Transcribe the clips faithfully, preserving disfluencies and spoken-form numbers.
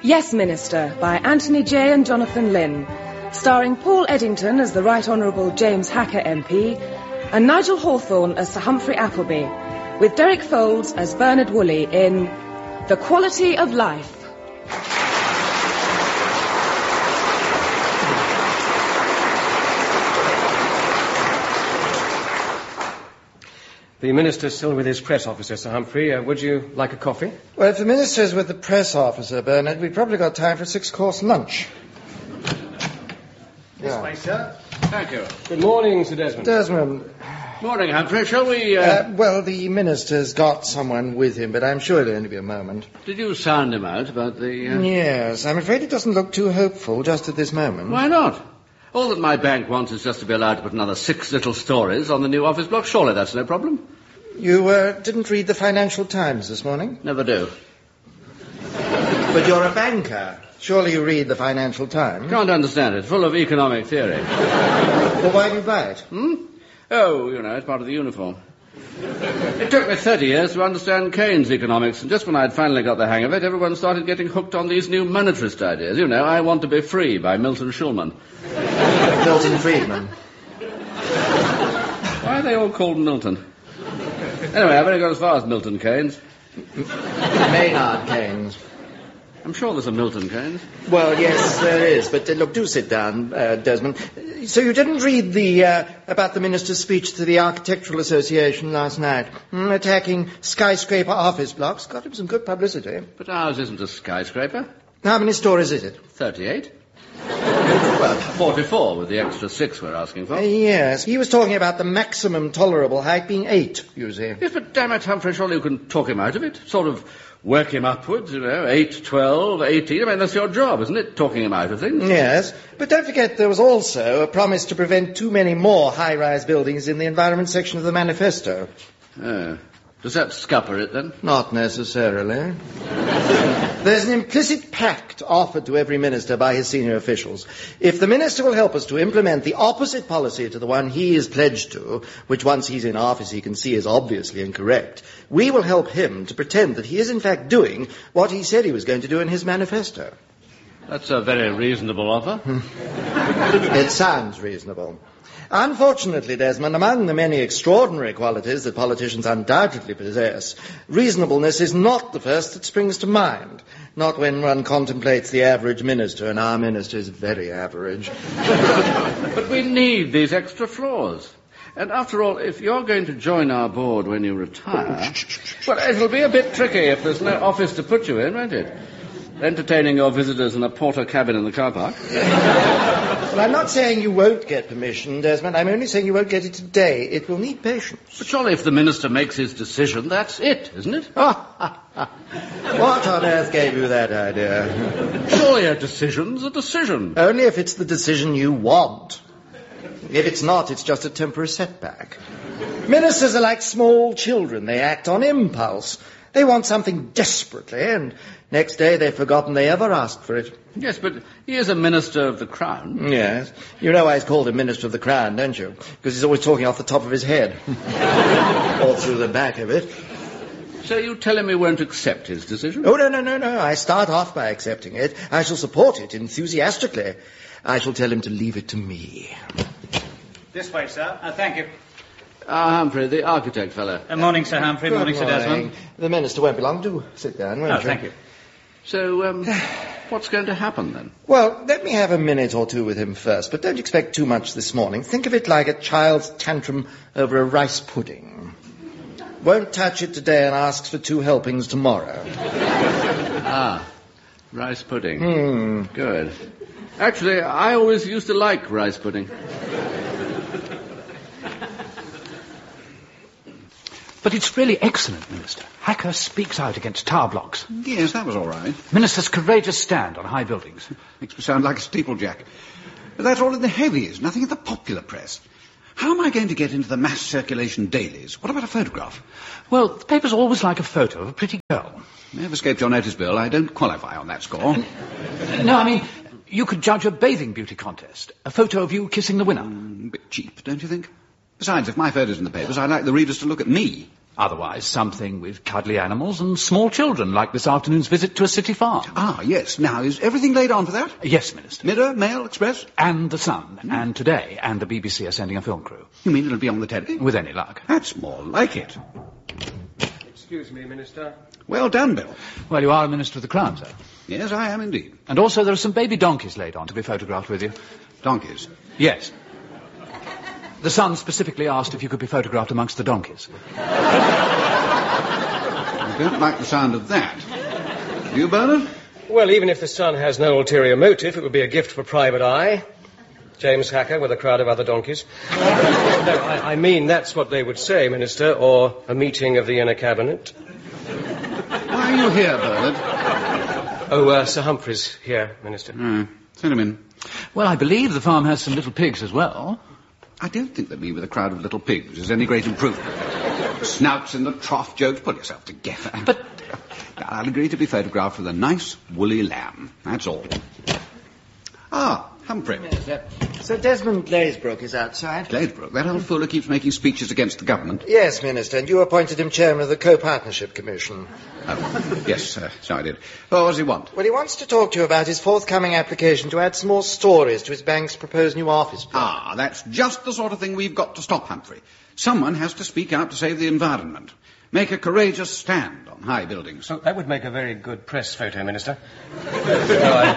Yes, Minister, by Anthony Jay and Jonathan Lynn, starring Paul Eddington as the Right Honourable James Hacker M P, and Nigel Hawthorne as Sir Humphrey Appleby, with Derek Folds as Bernard Woolley in The Quality of Life. The Minister's still with his press officer, Sir Humphrey. Uh, would you like a coffee? Well, if the Minister's with the press officer, Bernard, we've probably got time for a six-course lunch. This Yeah. way, sir. Thank you. Good morning, Sir Desmond. Desmond. Morning, Humphrey. Shall we... Uh... Uh, well, the Minister's got someone with him, but I'm sure it'll only be a moment. Did you sound him out about the... Uh... Yes, I'm afraid it doesn't look too hopeful just at this moment. Why not? All that my bank wants is just to be allowed to put another six little stories on the new office block. Surely that's no problem. You uh, didn't read the Financial Times this morning? Never do. But you're a banker. Surely you read the Financial Times? Can't understand it. Full of economic theory. Well, why do you buy it? Hmm? Oh, you know, it's part of the uniform. It took me thirty years to understand Keynes economics, and just when I'd finally got the hang of it, everyone started getting hooked on these new monetarist ideas. You know, I Want to Be Free by Milton Schulman. Milton Friedman. Why are they all called Milton? Anyway, I've only got as far as Milton Keynes. Maynard Keynes. I'm sure there's a Milton Keynes. Well, yes, there is. But uh, look, do sit down, uh, Desmond. So you didn't read the uh, about the Minister's speech to the Architectural Association last night, mm, attacking skyscraper office blocks? Got him some good publicity. But ours isn't a skyscraper. How many stories is it? Thirty-eight. Well, forty-four with the extra six we're asking for. Uh, yes, he was talking about the maximum tolerable height being eight, you see. Yes, but damn it, Humphrey, surely you can talk him out of it. Sort of work him upwards, you know, eight, twelve, eighteen. I mean, that's your job, isn't it? Talking him out of things. Yes, but don't forget there was also a promise to prevent too many more high-rise buildings in the environment section of the manifesto. Oh. Does that scupper it, then? Not necessarily. There's an implicit pact offered to every minister by his senior officials. If the minister will help us to implement the opposite policy to the one he is pledged to, which once he's in office he can see is obviously incorrect, we will help him to pretend that he is in fact doing what he said he was going to do in his manifesto. That's a very reasonable offer. It sounds reasonable. Unfortunately, Desmond, among the many extraordinary qualities that politicians undoubtedly possess, reasonableness is not the first that springs to mind. Not when one contemplates the average minister, and our minister is very average. But we need these extra floors. And after all, if you're going to join our board when you retire... Well, it'll be a bit tricky if there's no office to put you in, won't it? Entertaining your visitors in a porter cabin in the car park. Well, I'm not saying you won't get permission, Desmond. I'm only saying you won't get it today. It will need patience. But surely if the minister makes his decision, that's it, isn't it? What on earth gave you that idea? Surely a decision's a decision. Only if it's the decision you want. If it's not, it's just a temporary setback. Ministers are like small children. They act on impulse. They want something desperately, and next day they've forgotten they ever asked for it. Yes, but he is a minister of the Crown. Yes. You know why he's called a minister of the Crown, don't you? Because he's always talking off the top of his head. Or through the back of it. So you tell him you won't accept his decision? Oh, no, no, no, no. I start off by accepting it. I shall support it enthusiastically. I shall tell him to leave it to me. This way, sir. Uh, thank you. Ah, Humphrey, the architect fellow. Uh, morning, Sir Humphrey. Good morning, Sir Desmond. The minister won't be long. Do sit down, won't Oh, you? thank you. So, um, what's going to happen then? Well, let me have a minute or two with him first, but don't expect too much this morning. Think of it like a child's tantrum over a rice pudding. Won't touch it today and asks for two helpings tomorrow. Ah, rice pudding. Hmm. Good. Actually, I always used to like rice pudding. But it's really excellent, Minister. Hacker speaks out against tower blocks. Yes, that was all right. Minister's courageous stand on high buildings. Makes me sound like a steeplejack. But that's all in the heavies, nothing in the popular press. How am I going to get into the mass circulation dailies? What about a photograph? Well, the papers always like a photo of a pretty girl. Never escaped your notice, Bill. I don't qualify on that score. No, I mean, you could judge a bathing beauty contest. A photo of you kissing the winner. Mm, a bit cheap, don't you think? Besides, if my photo's in the papers, I'd like the readers to look at me. Otherwise, something with cuddly animals and small children, like this afternoon's visit to a city farm. Ah, yes. Now, is everything laid on for that? Yes, Minister. Mirror, Mail, Express? And The Sun. Mm. And Today. And the B B C are sending a film crew. You mean it'll be on the telly? With any luck. That's more like it. Excuse me, Minister. Well done, Bill. Well, you are a Minister of the Crown, sir. Yes, I am indeed. And also there are some baby donkeys laid on to be photographed with you. Donkeys? Yes. The Sun specifically asked if you could be photographed amongst the donkeys. I don't like the sound of that. You, Bernard? Well, even if the Sun has no ulterior motive, it would be a gift for private eye. James Hacker with a crowd of other donkeys. No, I, I mean, that's what they would say, Minister, or a meeting of the inner cabinet. Why are you here, Bernard? Oh, uh, Sir Humphrey's here, Minister. Uh, send him in. Well, I believe the farm has some little pigs as well. I don't think that me with a crowd of little pigs is any great improvement. Snouts in the trough jokes, pull yourself together. But I'll agree to be photographed with a nice woolly lamb. That's all. Ah, Humphrey. Yes, uh, Sir Desmond Glazebrook is outside. Glazebrook, that old fool who keeps making speeches against the government. Yes, Minister, and you appointed him chairman of the Co-Partnership Commission. Oh, yes, uh, so I did. Oh, what does he want? Well, he wants to talk to you about his forthcoming application to add some more stories to his bank's proposed new office block. Ah, that's just the sort of thing we've got to stop, Humphrey. Someone has to speak out to save the environment. Make a courageous stand on high buildings. So that would make a very good press photo, Minister. No, I...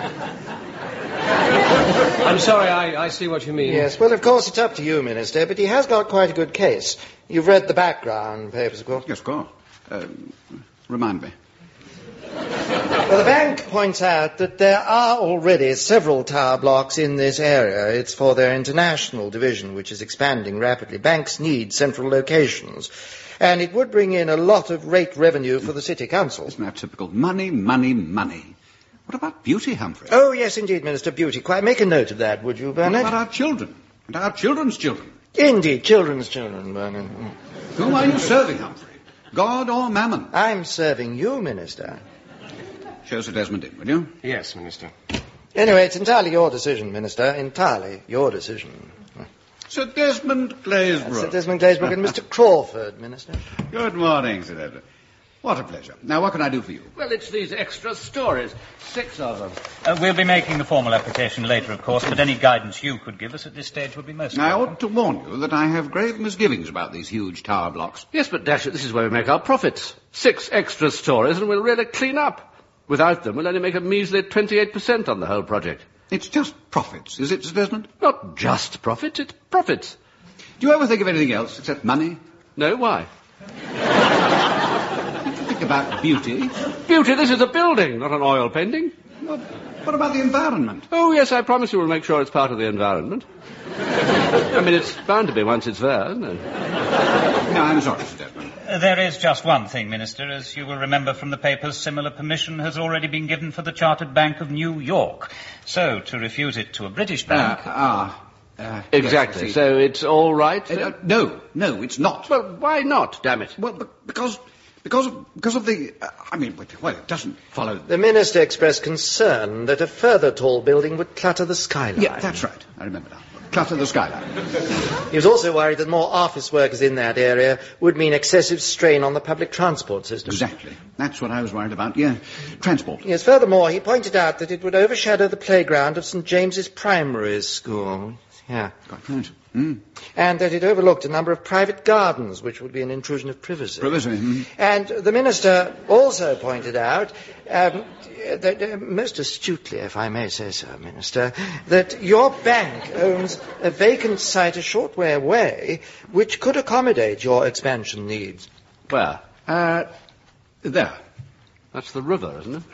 I'm sorry, I, I see what you mean. Yes, well, of course, it's up to you, Minister, but he has got quite a good case. You've read the background papers, of course. Yes, of course. Uh, remind me. Well, the bank points out that there are already several tower blocks in this area. It's for their international division, which is expanding rapidly. Banks need central locations. And it would bring in a lot of rate revenue for the city council. Isn't that typical? Money, money, money. What about beauty, Humphrey? Oh, yes, indeed, Minister. Beauty. Quite make a note of that, would you, Bernard? What about our children? And our children's children? Indeed, children's children, Bernard. Whom are you serving, Humphrey? God or Mammon? I'm serving you, Minister. Show Sir Desmond in, will you? Yes, Minister. Anyway, it's entirely your decision, Minister. Entirely your decision. Sir Desmond Glazebrook. Sir Desmond Glazebrook and Mister Crawford, Minister. Good morning, Sir Desmond. What a pleasure. Now, what can I do for you? Well, it's these extra stories. Six of them. Uh, we'll be making the formal application later, of course, but any guidance you could give us at this stage would be most I welcome. ought to warn you that I have grave misgivings about these huge tower blocks. Yes, but dash it, this is where we make our profits. Six extra stories and we'll really clean up. Without them, we'll only make a measly twenty-eight percent on the whole project. It's just profits, is it, Sir Desmond? Not just profits, it's profits. Do you ever think of anything else except money? No, why? Think about beauty. Beauty, this is a building, not an oil painting. What, what about the environment? Oh, yes, I promise you we'll make sure it's part of the environment. I mean, it's bound to be once it's there, isn't it? No, I'm sorry, Sir Desmond. Uh, there is just one thing, Minister. As you will remember from the papers, similar permission has already been given for the Chartered Bank of New York. So, to refuse it to a British bank... Ah, uh, uh, Exactly. Yes, so it's all right? uh, uh, no, no, it's not. Well, why not, damn it? Well, be- because... Because of, because of the... Uh, I mean, well, it doesn't follow... The Minister expressed concern that a further tall building would clutter the skyline. Yeah, that's right. I remember now. Clutter the skyline. He was also worried that more office workers in that area would mean excessive strain on the public transport system. Exactly. That's what I was worried about, yeah. Transport. Yes, furthermore, he pointed out that it would overshadow the playground of St James's Primary School. Yeah. Quite right. Mm. And that it overlooked a number of private gardens, which would be an intrusion of privacy. Privacy, mm. And the Minister also pointed out, um, that, uh, most astutely, if I may say so, Minister, that your bank owns a vacant site a short way away, which could accommodate your expansion needs. Where? Uh, there. That's the river, isn't it?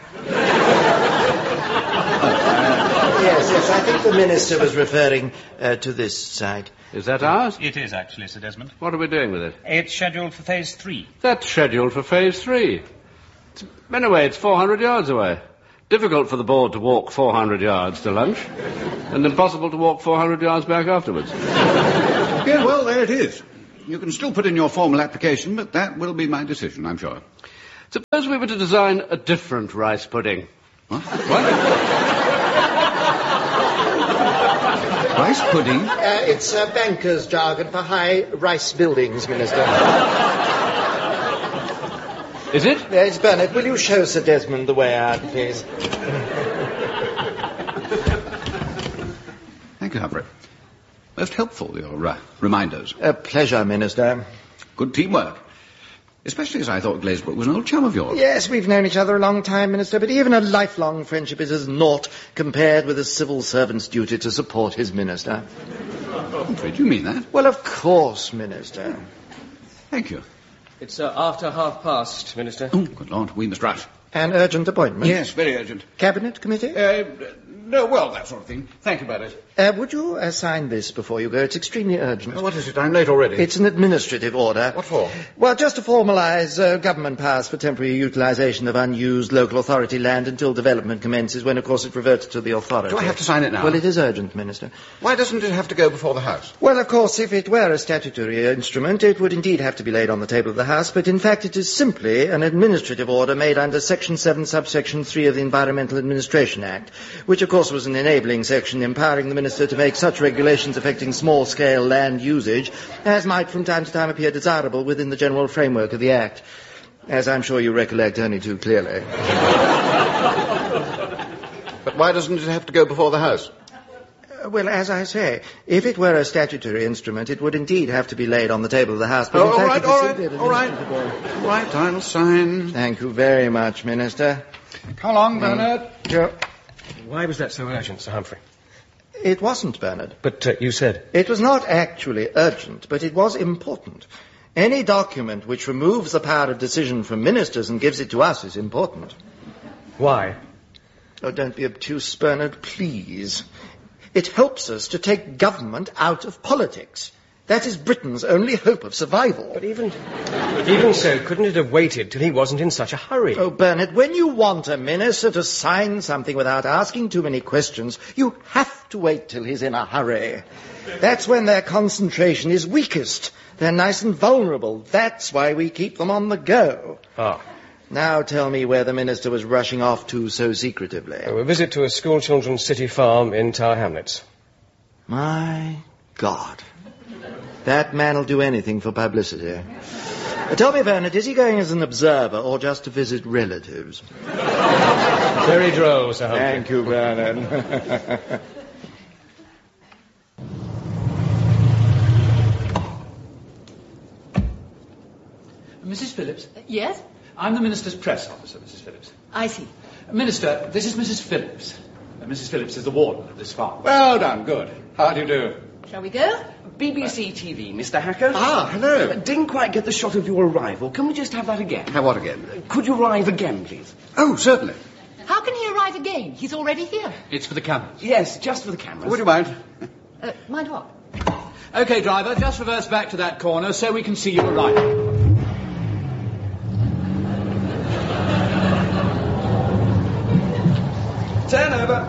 Yes, yes, I think the Minister was referring uh, to this site. Is that ours? It is, actually, Sir Desmond. What are we doing with it? It's scheduled for phase three. That's scheduled for phase three. It's, anyway, it's four hundred yards away. Difficult for the board to walk four hundred yards to lunch, and impossible to walk four hundred yards back afterwards. Yeah, well, there it is. You can still put in your formal application, but that will be my decision, I'm sure. Suppose we were to design a different rice pudding. What? What? Rice pudding? Uh, it's uh, banker's jargon for high rice buildings, Minister. Is it? Yes, Bernard, will you show Sir Desmond the way out, please? Thank you, Humphrey. Most helpful, your uh, reminders. A pleasure, Minister. Good teamwork. Especially as I thought Glazebrook was an old chum of yours. Yes, we've known each other a long time, Minister, but even a lifelong friendship is as naught compared with a civil servant's duty to support his minister. Humphrey, do you mean that? Well, of course, Minister. Thank you. It's uh, after half past, Minister. Oh, good Lord, we must rush. An urgent appointment? Yes, very urgent. Cabinet committee? Uh, no, well, that sort of thing. Thank you, Bernard. Uh, would you uh, sign this before you go? It's extremely urgent. Oh, what is it? I'm late already. It's an administrative order. What for? Well, just to formalise uh, government powers for temporary utilisation of unused local authority land until development commences, when, of course, it reverts to the authority. Do I have to sign it now? Well, it is urgent, Minister. Why doesn't it have to go before the House? Well, of course, if it were a statutory instrument, it would indeed have to be laid on the table of the House, but in fact it is simply an administrative order made under Section seven, subsection three of the Environmental Administration Act, which, of course, was an enabling section empowering the Minister to make such regulations affecting small-scale land usage as might from time to time appear desirable within the general framework of the Act, as I'm sure you recollect only too clearly. But why doesn't it have to go before the House? Uh, well, as I say, if it were a statutory instrument, it would indeed have to be laid on the table of the House. But Oh, in all fact, right, it is all right, simply an all right. administrative order. All right, I'll sign. Thank you very much, Minister. Come along, Bernard. Sure. Why was that so urgent, Sir Humphrey? It wasn't, Bernard. But uh, you said... It was not actually urgent, but it was important. Any document which removes the power of decision from ministers and gives it to us is important. Why? Oh, don't be obtuse, Bernard, please. It helps us to take government out of politics. That is Britain's only hope of survival. But even... even so, couldn't it have waited till he wasn't in such a hurry? Oh, Bernard, when you want a minister to sign something without asking too many questions, you have to wait till he's in a hurry. That's when their concentration is weakest. They're nice and vulnerable. That's why we keep them on the go. Ah. Now tell me where the minister was rushing off to so secretively. A visit to a school-children's city farm in Tower Hamlets. My God. That man will do anything for publicity. Uh, tell me, Bernard, is he going as an observer or just to visit relatives? Very droll, Sir Humphrey. Thank you, Bernard. Missus Phillips? Yes? I'm the Minister's press officer, Missus Phillips. I see. Minister, this is Missus Phillips. Uh, Missus Phillips is the warden of this farm. Well done, good. How do you do? Shall we go? B B C T V, Mister Hacker. Ah, hello. Didn't quite get the shot of your arrival. Can we just have that again? Have what again? Could you arrive again, please? Oh, certainly. How can he arrive again? He's already here. It's for the cameras. Yes, just for the cameras. Would you mind? Uh, mind what? Okay, driver, just reverse back to that corner so we can see you arriving. Turn over.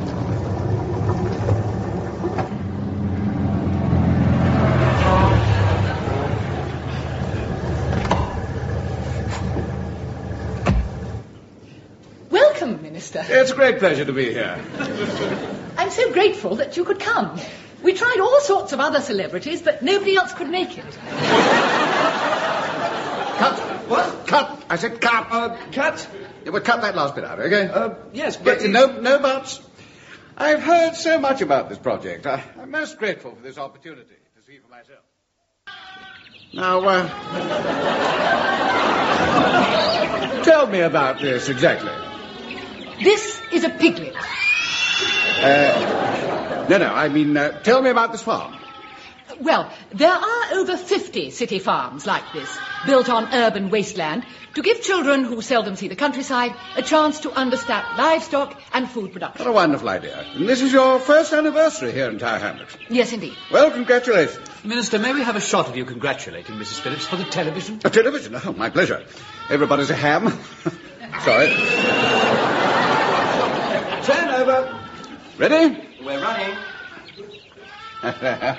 Welcome, Minister. It's a great pleasure to be here. I'm so grateful that you could come. We tried all sorts of other celebrities, but nobody else could make it. Cut. What? Cut. I said cut. Uh, cut. Yeah, well, cut that last bit out, okay? Uh, yes, but... Yeah, no, no buts. I've heard so much about this project. I, I'm most grateful for this opportunity to see for myself. Now, uh... tell me about this exactly. This is a piglet. Uh, no, no, I mean, uh, tell me about this farm. Well, there are over fifty city farms like this, built on urban wasteland, to give children who seldom see the countryside a chance to understand livestock and food production. What a wonderful idea. And this is your first anniversary here in Tower Hamlets. Yes, indeed. Well, congratulations. Minister, may we have a shot of you congratulating Missus Phillips for the television? A television? Oh, my pleasure. Everybody's a ham. Sorry. Turn over. Ready? We're running. How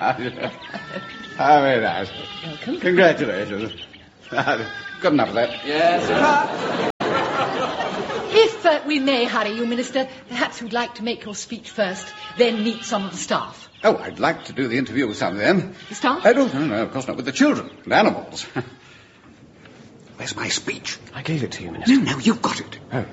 very nice. Welcome. Congratulations. Good enough of that. Yes, cut. If uh, we may hurry you, Minister, perhaps you'd like to make your speech first, then meet some of the staff. Oh, I'd like to do the interview with some of them. The staff? I don't, no, no, of course not, with the children and animals. Where's my speech? I gave it to you, Minister. No, no, you've got it. Oh.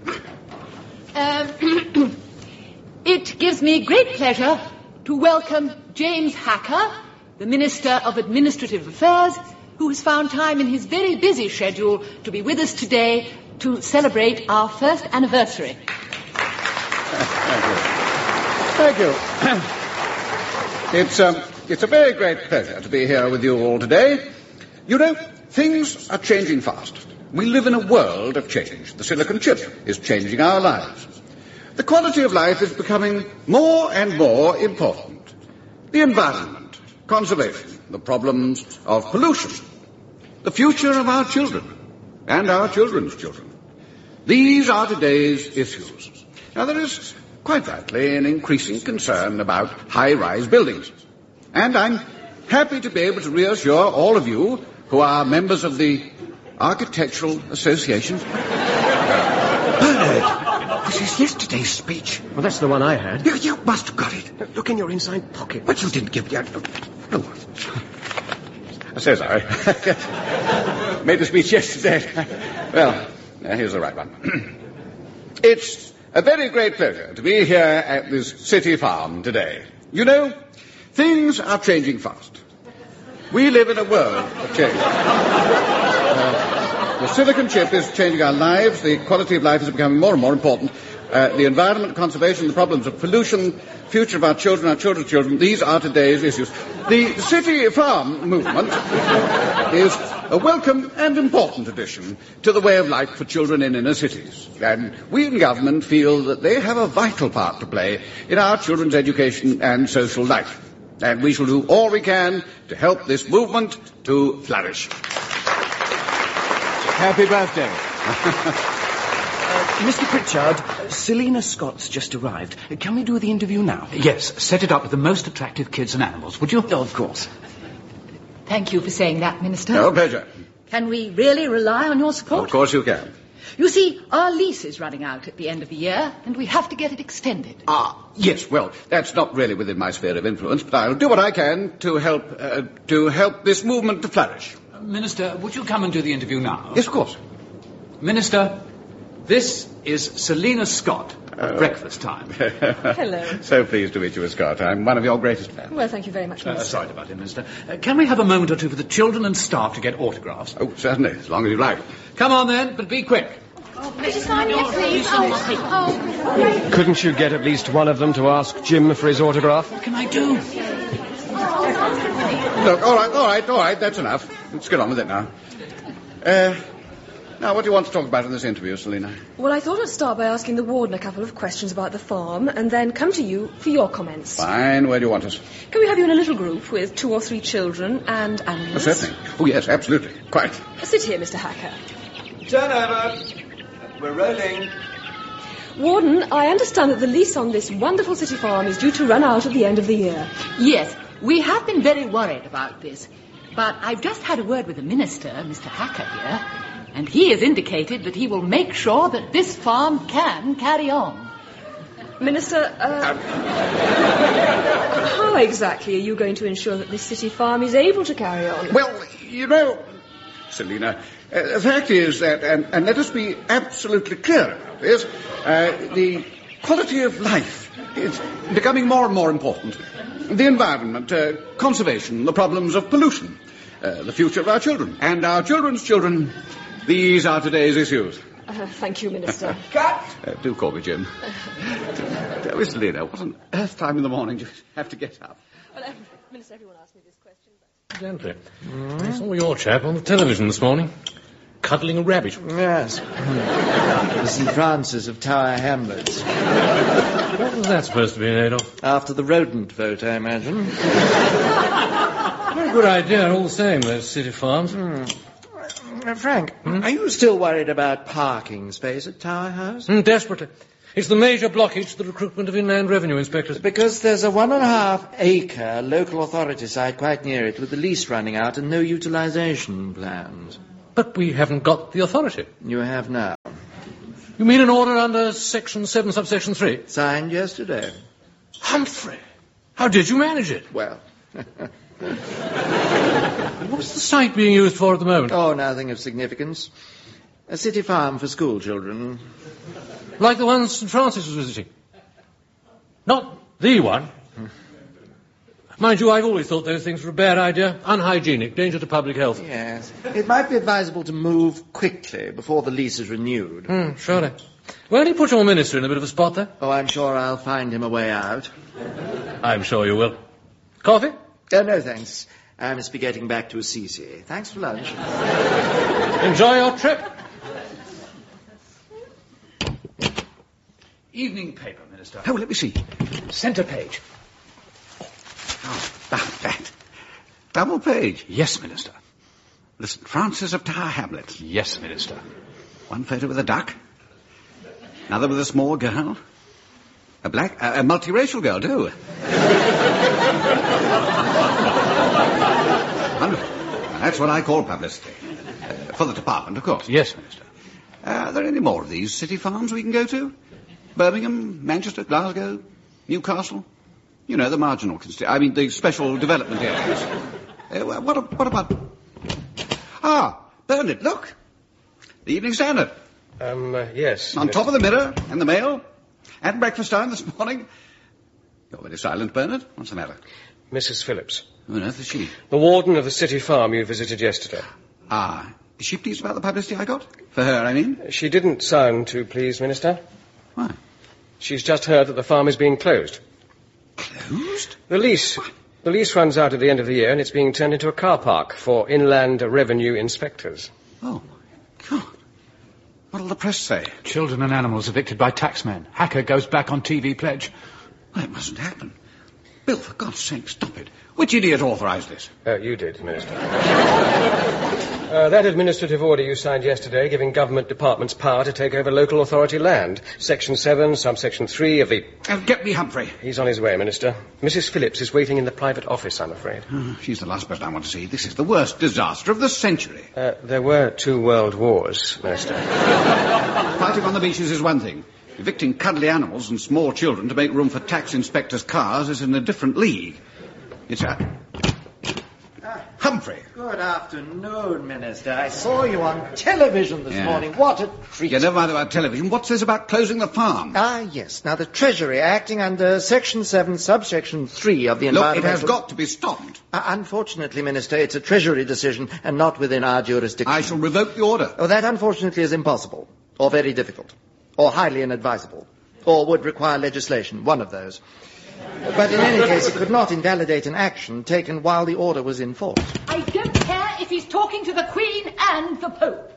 Um, it gives me great pleasure to welcome James Hacker, the Minister of Administrative Affairs, who has found time in his very busy schedule to be with us today to celebrate our first anniversary. Thank you. It's, um, it's a very great pleasure to be here with you all today. You know, things are changing fast. We live in a world of change. The silicon chip is changing our lives. The quality of life is becoming more and more important. The environment, conservation, the problems of pollution, the future of our children and our children's children. These are today's issues. Now, there is quite rightly an increasing concern about high-rise buildings. And I'm happy to be able to reassure all of you who are members of the Architectural Association. Bernard, this is yesterday's speech. Well, that's the one I had. You, you must have got it. Look in your inside pocket. But you didn't give me... Oh. I'm so sorry. Made the speech yesterday. Well, here's the right one. It's a very great pleasure to be here at this city farm today. You know, things are changing fast. We live in a world of change. Uh, the silicon chip is changing our lives. The quality of life is becoming more and more important. Uh, the environment, conservation, the problems of pollution, future of our children, our children's children, these are today's issues. The city farm movement is a welcome and important addition to the way of life for children in inner cities. And we in government feel that they have a vital part to play in our children's education and social life. And we shall do all we can to help this movement to flourish. Happy birthday. Uh, Mister Pritchard, Selina Scott's just arrived. Can we do the interview now? Yes, set it up with the most attractive kids and animals, would you? Oh, of course. Thank you for saying that, Minister. No pleasure. Can we really rely on your support? Of course you can. You see, our lease is running out at the end of the year, and we have to get it extended. Ah, yes, well, that's not really within my sphere of influence, but I'll do what I can to help, uh, to help this movement to flourish. Uh, Minister, would you come and do the interview now? Yes, of course. Minister, this is Selina Scott at Oh. breakfast time. Hello. So pleased to meet you, Miss Scott. I'm one of your greatest fans. Well, thank you very much, Uh, Minister. sorry about it, Minister. Uh, can we have a moment or two for the children and staff to get autographs? Oh, certainly, as long as you like. Come on then, but be quick. Would you sign here, please? Oh, oh. Couldn't you get at least one of them to ask Jim for his autograph? What can I do? Look, all right, all right, all right, that's enough. Let's get on with it now. Uh, now, what do you want to talk about in this interview, Selina? Well, I thought I'd start by asking the warden a couple of questions about the farm and then come to you for your comments. Fine, where do you want us? Can we have you in a little group with two or three children and animals? Oh, certainly. Oh, yes, absolutely. Quite. Sit here, Mister Hacker. Turn over. We're rolling. Warden, I understand that the lease on this wonderful city farm is due to run out at the end of the year. Yes, we have been very worried about this. But I've just had a word with the Minister, Mister Hacker here, and he has indicated that he will make sure that this farm can carry on. Minister, uh, how exactly are you going to ensure that this city farm is able to carry on? Well, you know, Selina, uh, the fact is that, and, and let us be absolutely clear about this, uh, the quality of life is becoming more and more important. The environment, uh, conservation, the problems of pollution, uh, the future of our children, and our children's children, these are today's issues. Uh, thank you, Minister. Cut! Uh, do call me Jim. Tell me, Selina, what on earth time in the morning do you have to get up? Well, uh, Minister, everyone asked me this question, but... Gently. I saw your chap on the television this morning, cuddling a rabbit. Yes. The Saint Francis of Tower Hamlets. What was that supposed to be made of? After the rodent vote, I imagine. Very good idea, all the same, those city farms. Hmm. Uh, Frank, hmm? Are you still worried about parking space at Tower House? Mm, desperately. It's the major blockage to the recruitment of inland revenue inspectors. Because there's a one and a half acre local authority site quite near it with the lease running out and no utilisation plans. But we haven't got the authority. You have now. You mean an order under Section seven, subsection three? Signed yesterday. Humphrey, how did you manage it? Well... What What's the site being used for at the moment? Oh, nothing of significance. A city farm for school children. Like the one Saint Francis was visiting? Not the one. Mind you, I've always thought those things were a bad idea. Unhygienic, danger to public health. Yes. It might be advisable to move quickly before the lease is renewed. Hmm, surely. Won't he put your minister in a bit of a spot there? Oh, I'm sure I'll find him a way out. I'm sure you will. Coffee? Oh, no, thanks. I must be getting back to Assisi. Thanks for lunch. Enjoy your trip. Evening paper, Minister. Oh, let me see. Centre page. Oh, that, that. Double page. Yes, Minister. The Saint Francis of Tower Hamlets. Yes, Minister. One photo with a duck. Another with a small girl. A black, uh, a multiracial girl, too. Wonderful. Now, that's what I call publicity. Uh, for the department, of course. Yes, Minister. Uh, are there any more of these city farms we can go to? Birmingham, Manchester, Glasgow, Newcastle? You know, the marginal consti- I mean, the special development areas. Uh, what, what about... Ah, Bernard, look. The Evening Standard. Um, uh, yes. On top of the Mirror and the Mail. At breakfast time this morning. You're very silent, Bernard. What's the matter? Missus Phillips. Who on earth is she? The warden of the city farm you visited yesterday. Ah, is she pleased about the publicity I got? For her, I mean? She didn't sound too pleased, Minister. Why? She's just heard that the farm is being closed. Closed? The lease. What? The lease runs out at the end of the year and it's being turned into a car park for inland revenue inspectors. Oh, my God. What'll the press say? Children and animals evicted by taxmen. Hacker goes back on T V pledge. Well, it mustn't happen. Bill, for God's sake, stop it. Which idiot authorised this? Uh, you did, Minister. uh, that administrative order you signed yesterday giving government departments power to take over local authority land. Section seven, subsection three of the... Uh, get me Humphrey. He's on his way, Minister. Missus Phillips is waiting in the private office, I'm afraid. Oh, she's the last person I want to see. This is the worst disaster of the century. Uh, there were two world wars, Minister. Fighting on the beaches is one thing. Evicting cuddly animals and small children to make room for tax inspectors' cars is in a different league. It's a... Ah, Humphrey. Good afternoon, Minister. I saw you on television this Yeah. morning. What a treat. Yeah, never mind about television. What's this about closing the farm? Ah, yes. Now, the Treasury, acting under Section seven, subsection three of the Look, Environmental... it has got to be stopped. Uh, unfortunately, Minister, it's a Treasury decision and not within our jurisdiction. I shall revoke the order. Oh, that unfortunately is impossible, or very difficult, or highly inadvisable, or would require legislation, one of those. But in any case, it could not invalidate an action taken while the order was in force. I don't care if he's talking to the Queen and the Pope.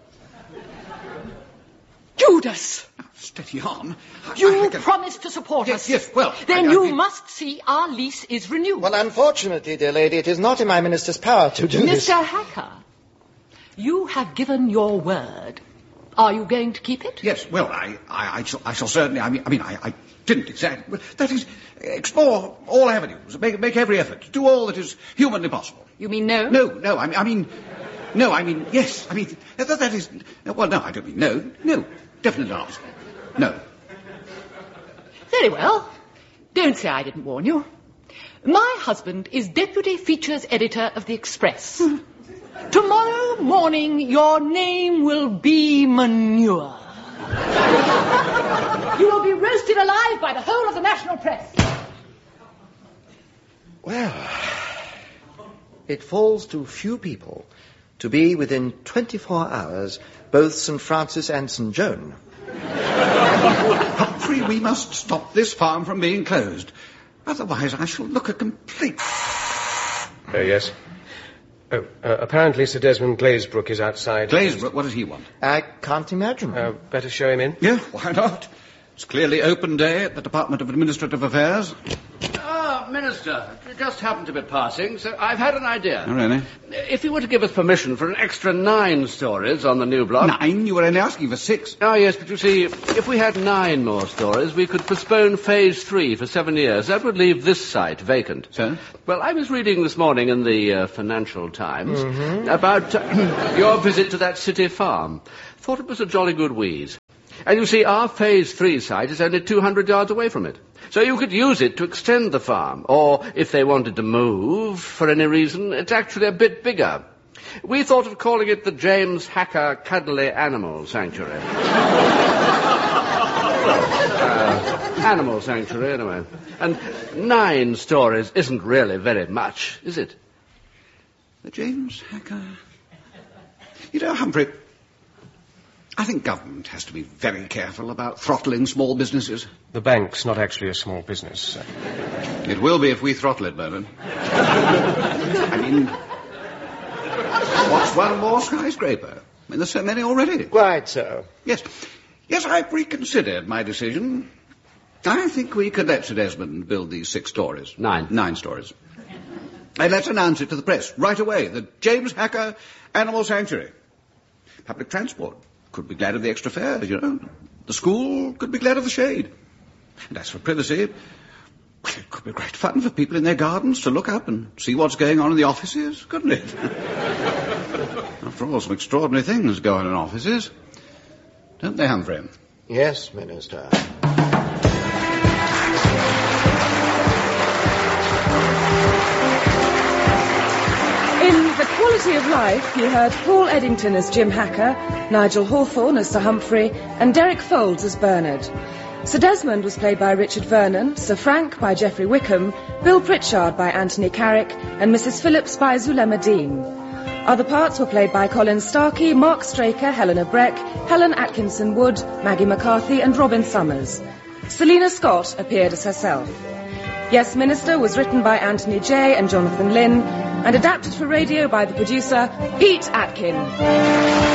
Judas! Oh, steady on. You I can... promised to support yes, us. Yes, well... Then I, I, you I... must see our lease is renewed. Well, unfortunately, dear lady, it is not in my minister's power to do this. Mister Hacker, you have given your word. Are you going to keep it? Yes, well, I, I, I, shall, I shall certainly... I mean, I, mean, I, I didn't exactly... That is, explore all avenues. Make, make every effort. Do all that is humanly possible. You mean no? No, no, I mean... I mean no, I mean, yes. I mean, that, that is... Well, no, I don't mean no. No, definitely not. No. Very well. Don't say I didn't warn you. My husband is deputy features editor of the Express. Tomorrow morning, your name will be manure. You will be roasted alive by the whole of the national press. Well, it falls to few people to be within twenty-four hours both Saint Francis and Saint Joan. Humphrey, we must stop this farm from being closed. Otherwise, I shall look a complete... Oh, yes. Oh, uh, apparently Sir Desmond Glazebrook is outside. Glazebrook? What does he want? I can't imagine. Uh, better show him in? Yeah, why not? It's clearly open day at the Department of Administrative Affairs. Ah, Minister, you just happened to be passing, so I've had an idea. Oh, really? If you were to give us permission for an extra nine stories on the new block... Nine? You were only asking for six. Oh, yes, but you see, if we had nine more stories, we could postpone phase three for seven years. That would leave this site vacant. So? Well, I was reading this morning in the uh, Financial Times Mm-hmm. about uh, your visit to that city farm. Thought it was a jolly good wheeze. And you see, our phase three site is only two hundred yards away from it. So you could use it to extend the farm. Or, if they wanted to move, for any reason, it's actually a bit bigger. We thought of calling it the James Hacker Cuddly Animal Sanctuary. uh, animal Sanctuary, anyway. And nine stories isn't really very much, is it? The James Hacker... You know, Humphrey, I think government has to be very careful about throttling small businesses. The bank's not actually a small business, sir. It will be if we throttle it, Bernard. I mean, what's one more skyscraper? I mean, there's so many already. Quite so. Yes. Yes, I've reconsidered my decision. I think we could let Sir Desmond build these six stories. Nine. Nine stories. And let's announce it to the press right away. The James Hacker Animal Sanctuary. Public transport could be glad of the extra fares, you know. The school could be glad of the shade. And as for privacy, well, it could be great fun for people in their gardens to look up and see what's going on in the offices, couldn't it? After all, some extraordinary things go on in offices. Don't they, Humphrey? Yes, Minister. In The Quality of Life, you heard Paul Eddington as Jim Hacker, Nigel Hawthorne as Sir Humphrey, and Derek Folds as Bernard. Sir Desmond was played by Richard Vernon, Sir Frank by Geoffrey Wickham, Bill Pritchard by Anthony Carrick, and Missus Phillips by Zulema Dean. Other parts were played by Colin Starkey, Mark Straker, Helena Breck, Helen Atkinson Wood, Maggie McCarthy, and Robin Summers. Selina Scott appeared as herself. Yes, Minister was written by Anthony Jay and Jonathan Lynn, and adapted for radio by the producer, Pete Atkin.